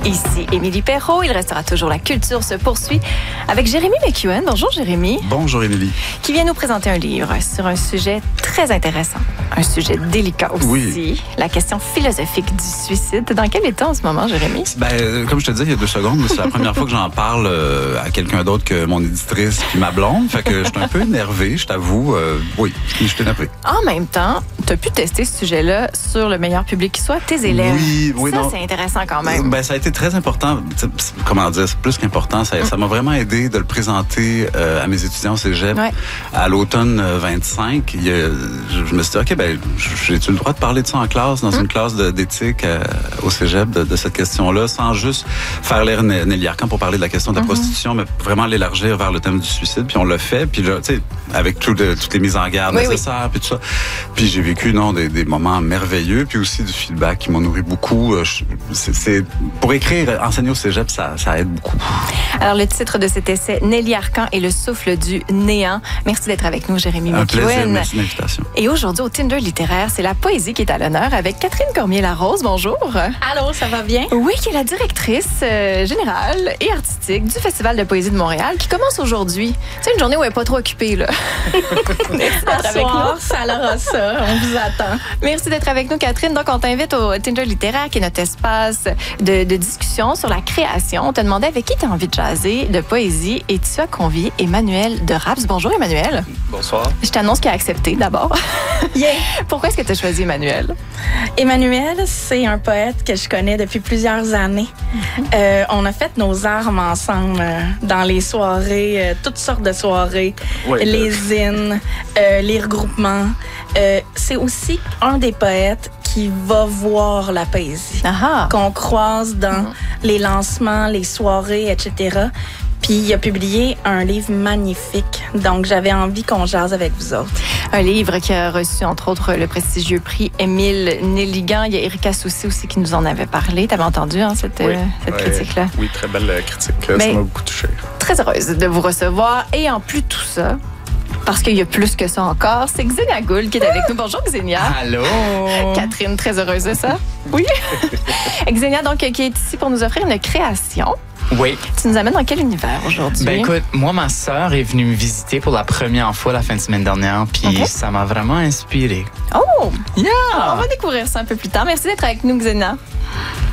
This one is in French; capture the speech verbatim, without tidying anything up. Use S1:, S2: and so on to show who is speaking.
S1: Ici Émilie Perrault. Il restera toujours La culture se poursuit avec Jérémy McEwen. Bonjour Jérémy.
S2: Bonjour Émilie.
S1: Qui vient nous présenter un livre sur un sujet très intéressant. Un sujet délicat aussi.
S2: Oui.
S1: La question philosophique du suicide. Dans quel état en ce moment, Jérémy?
S2: Ben, comme je te disais il y a deux secondes, c'est la première fois que j'en parle euh, à quelqu'un d'autre que mon éditrice puis ma blonde. Fait que je suis un peu énervé, je t'avoue. Euh, oui, je suis énervé.
S1: En même temps, tu as pu tester ce sujet-là sur le meilleur public qui soit, tes élèves.
S2: Oui, oui,
S1: ça,
S2: non.
S1: c'est intéressant quand même.
S2: Ben, ça a été très important. Comment dire, c'est plus qu'important. Ça, mm. ça m'a vraiment aidé de le présenter euh, à mes étudiants au cégep.
S1: Ouais.
S2: À l'automne vingt-cinq, il y a, je, je me suis dit, OK, ben, j'ai-tu le droit de parler de ça en classe, dans mm. une classe de, d'éthique euh, au cégep, de, de cette question-là, sans juste faire l'air Nelly Arcan pour parler de la question de la mm-hmm. prostitution, mais vraiment l'élargir vers le thème du suicide. Puis on l'a fait. Puis là, tu sais, avec tout de, toutes les mises en garde
S1: oui,
S2: nécessaires,
S1: oui.
S2: puis tout ça. Puis j'ai vécu, non, des, des moments merveilleux, puis aussi du feedback qui m'a nourri beaucoup. C'est, c'est, pour écrire, enseigner au cégep, ça, ça aide beaucoup.
S1: Alors, le titre de cet essai, Nelly Arcan et le souffle du néant. Merci d'être avec nous, Jérémy
S2: Un
S1: McEwen.
S2: plaisir, merci de l'invitation.
S1: Et aujourd'hui, au Tinder littéraire, c'est la poésie qui est à l'honneur avec Catherine Cormier-Larose. Bonjour.
S3: Allô, ça va bien?
S1: Oui, qui est la directrice euh, générale et artistique du Festival de poésie de Montréal qui commence aujourd'hui. C'est une journée où elle n'est pas trop occupée, là. Merci d'être avec nous.
S3: Ça l'aura ça, on vous attend.
S1: Merci d'être avec nous, Catherine. Donc, on t'invite au Tinder littéraire, qui est notre espace de, de discussion sur la création. On t'a demandé avec qui tu as envie de jaser de poésie et tu as convié Emmanuel de Raps. Bonjour, Emmanuel.
S4: Bonsoir.
S1: Je t'annonce qu'il a accepté d'abord.
S3: Yeah.
S1: Pourquoi est-ce que tu as choisi Emmanuel?
S3: Emmanuel, c'est un poète que je connais depuis plusieurs années. Mm-hmm. Euh, on a fait nos armes ensemble euh, dans les soirées, euh, toutes sortes de soirées, oui, les zines, euh, les regroupements. Euh, c'est aussi un des poètes qui va voir la poésie,
S1: Aha.
S3: qu'on croise dans mm-hmm. les lancements, les soirées, et cetera. Puis il a publié un livre magnifique. Donc, j'avais envie qu'on jase avec vous autres.
S1: Un livre qui a reçu, entre autres, le prestigieux prix Émile Nelligan. Il y a Erika Soucy aussi qui nous en avait parlé. Tu avais entendu hein, cette,
S4: oui,
S1: euh, cette
S4: ouais,
S1: critique-là?
S4: Oui, très belle critique.
S1: Mais
S4: ça m'a beaucoup touché.
S1: Très heureuse de vous recevoir. Et en plus de tout ça, parce qu'il y a plus que ça encore, c'est Xenia Gould qui est avec nous. Bonjour, Xenia.
S5: Allô.
S1: Catherine, très heureuse de ça. Oui. Xenia, donc, qui est ici pour nous offrir une création.
S5: Oui.
S1: Tu nous amènes dans quel univers aujourd'hui?
S5: Ben écoute, moi, ma sœur est venue me visiter pour la première fois la fin de semaine dernière, puis okay. ça m'a vraiment inspirée.
S1: Oh!
S5: Yeah!
S1: Alors, on va découvrir ça un peu plus tard. Merci d'être avec nous, Xenia.